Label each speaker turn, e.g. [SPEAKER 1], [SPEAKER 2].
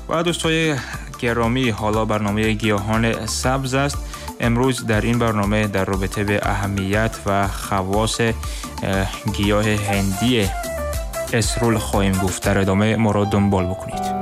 [SPEAKER 1] و دوستای گرامی، حالا برنامه گیاهان سبز است. امروز در این برنامه در رابطه به اهمیت و خواص گیاه هندی اسرول خواهیم گفت. در ادامه ما را دنبال بکنید.